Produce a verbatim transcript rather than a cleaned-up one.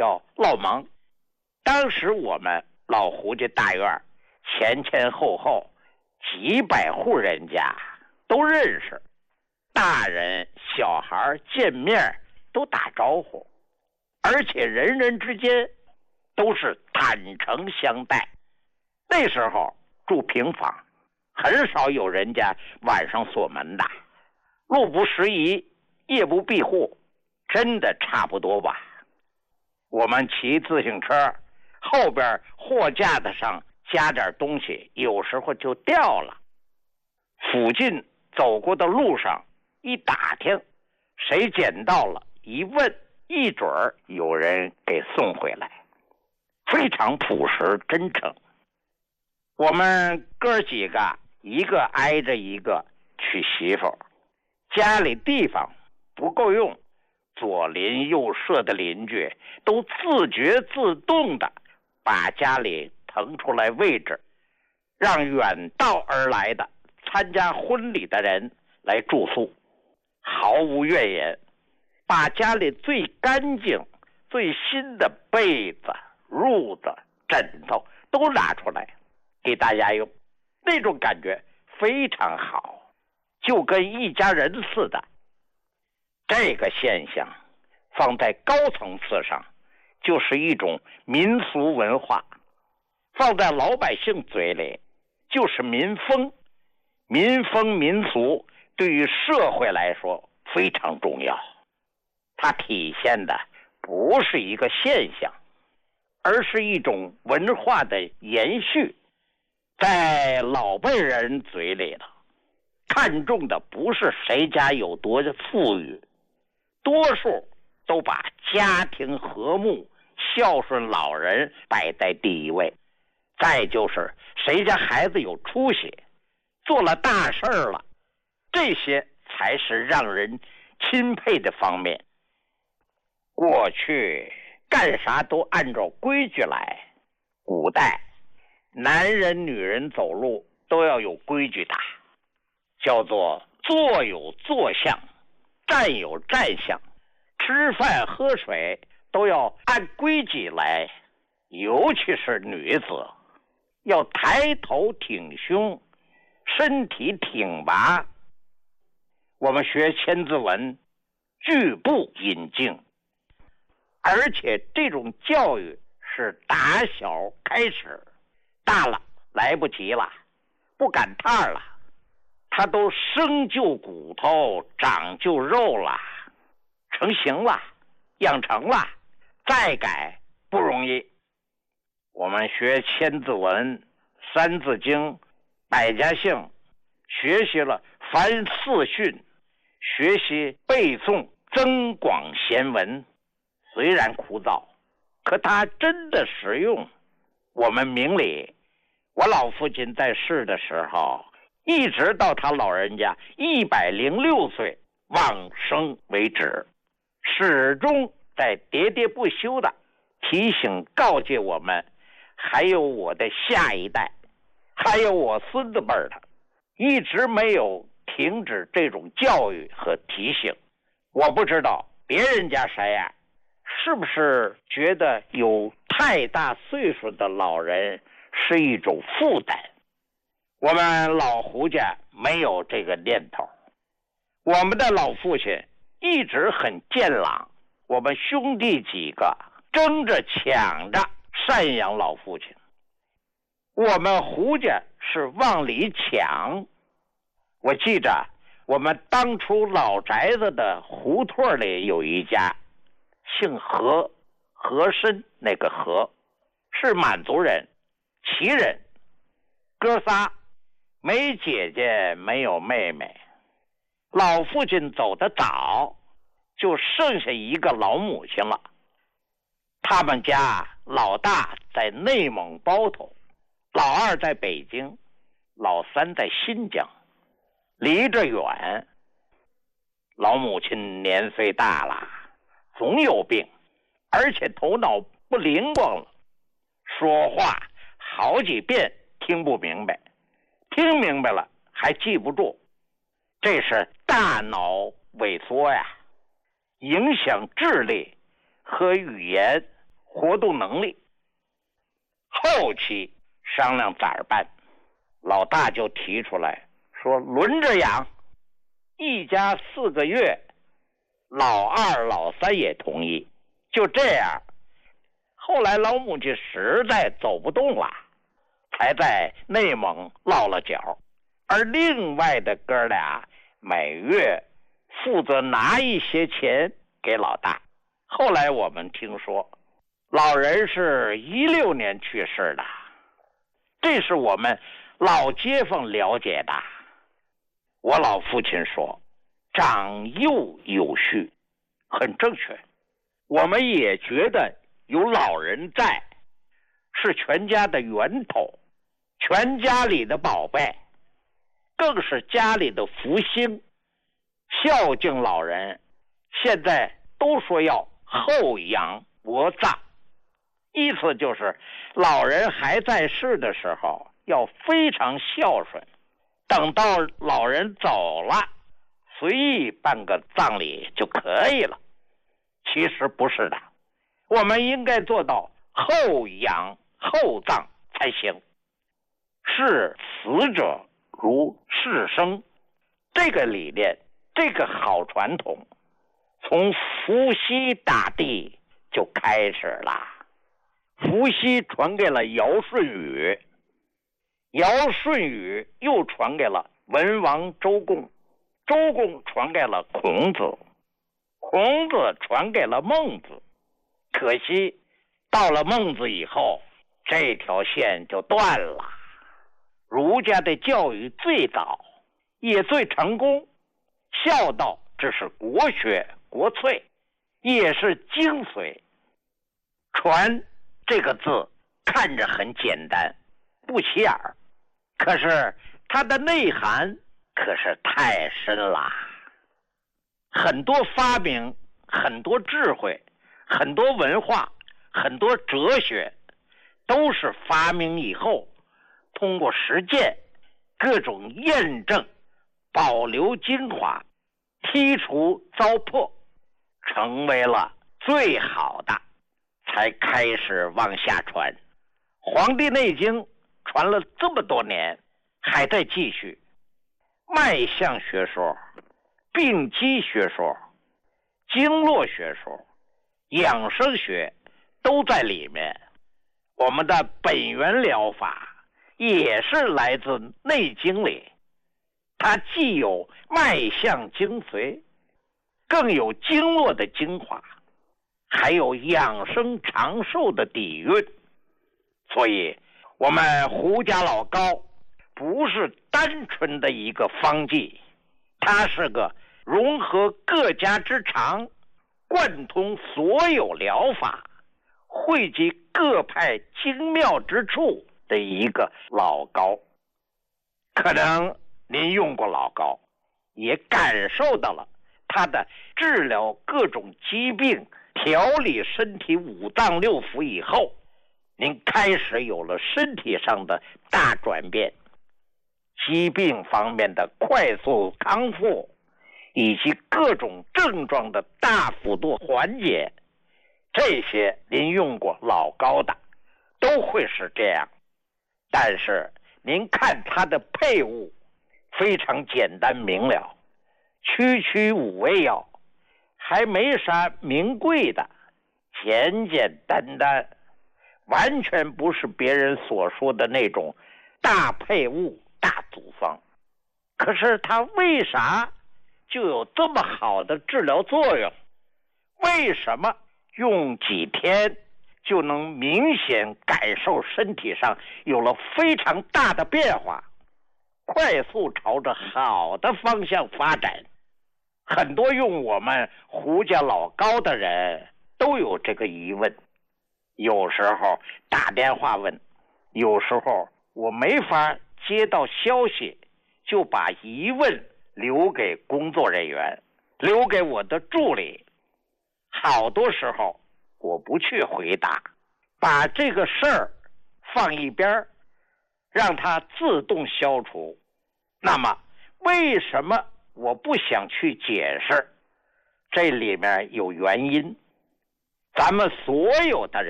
叫老忙。当时我们老胡家大院前前后后几百户人家都认识，大人小孩见面都打招呼，而且人人之间都是坦诚相待。那时候住平房，很少有人家晚上锁门的，路不拾遗，夜不闭户，真的差不多吧。我们骑自行车，后边货架子上加点东西，有时候就掉了。附近走过的路上一打听，谁捡到了，一问，一准儿有人给送回来，非常朴实真诚。我们哥几个一个挨着一个娶媳妇，家里地方不够用，左邻右舍的邻居都自觉自动的把家里腾出来位置，让远道而来的参加婚礼的人来住宿，毫无怨言，把家里最干净最新的被子褥子枕头都拿出来给大家用，那种感觉非常好，就跟一家人似的。这个现象放在高层次上就是一种民俗文化，放在老百姓嘴里就是民风。民风民俗对于社会来说非常重要，它体现的不是一个现象，而是一种文化的延续。在老辈人嘴里了，看重的不是谁家有多富裕，多数都把家庭和睦孝顺老人摆在第一位，再就是谁家孩子有出息做了大事了，这些才是让人钦佩的方面。过去干啥都按照规矩来，古代男人女人走路都要有规矩的，叫做坐有坐相，站有站相，吃饭喝水都要按规矩来，尤其是女子要抬头挺胸，身体挺拔。我们学千字文句步引径，而且这种教育是打小开始，大了来不及了，不赶趟了，他都生就骨头长就肉了，成型了，养成了，再改不容易。我们学千字文、三字经、百家姓，学习了凡四训，学习背诵增广贤文，虽然枯燥，可它真的实用。我们明理，我老父亲在世的时候，一直到他老人家一百零六岁往生为止，始终在喋喋不休的提醒告诫我们，还有我的下一代，还有我孙子辈的，一直没有停止这种教育和提醒。我不知道别人家谁呀、啊，是不是觉得有太大岁数的老人是一种负担？我们老胡家没有这个念头，我们的老父亲一直很健朗，我们兄弟几个争着抢着赡养老父亲。我们胡家是往里抢。我记着我们当初老宅子的胡同里有一家姓何，和珅那个何，是满族人，旗人，哥仨，没姐姐没有妹妹。老父亲走得早，就剩下一个老母亲了。他们家老大在内蒙包头，老二在北京，老三在新疆，离着远。老母亲年岁大了，总有病，而且头脑不灵光了，说话好几遍听不明白，听明白了还记不住，这是大脑萎缩呀，影响智力和语言活动能力。后期商量咋办，老大就提出来说轮着养，一家四个月，老二老三也同意。就这样，后来老母亲实在走不动了，才在内蒙落了脚，而另外的哥俩每月负责拿一些钱给老大。后来我们听说老人是一六年去世的，这是我们老街坊了解的。我老父亲说长幼有序，很正确。我们也觉得有老人在是全家的源头，全家里的宝贝，更是家里的福星。孝敬老人现在都说要厚养薄葬，意思就是老人还在世的时候要非常孝顺，等到老人走了随意办个葬礼就可以了。其实不是的，我们应该做到厚养厚葬才行。视死者如视生，这个理念，这个好传统从伏羲大帝就开始了。伏羲传给了尧舜禹，尧舜禹又传给了文王周公，周公传给了孔子，孔子传给了孟子。可惜到了孟子以后，这条线就断了。儒家的教育最早也最成功，孝道这是国学国粹，也是精髓。传这个字看着很简单不起眼儿，可是它的内涵可是太深了。很多发明，很多智慧，很多文化，很多哲学，都是发明以后通过实践各种验证，保留精华，剔除糟粕，成为了最好的，才开始往下传。黄帝内经传了这么多年，还在继续。脉象学说、病机学说、经络学说、养生学都在里面。我们的本源疗法也是来自内经里，它既有脉象精髓，更有经络的精华，还有养生长寿的底蕴。所以我们胡家老高不是单纯的一个方剂，它是个融合各家之长，贯通所有疗法，汇集各派精妙之处的一个老膏。可能您用过老膏，也感受到了它的治疗各种疾病、调理身体五脏六腑以后，您开始有了身体上的大转变，疾病方面的快速康复，以及各种症状的大幅度缓解，这些您用过老膏的都会是这样。但是您看它的配伍非常简单明了，区区五味药，还没啥名贵的，简简单单，完全不是别人所说的那种大配伍大组方。可是它为啥就有这么好的治疗作用？为什么用几天就能明显感受身体上有了非常大的变化，快速朝着好的方向发展？很多用我们胡家老高的人都有这个疑问，有时候打电话问，有时候我没法接到消息，就把疑问留给工作人员，留给我的助理。好多时候我不去回答，把这个事儿放一边，让它自动消除。那么为什么我不想去解释？这里面有原因。咱们所有的人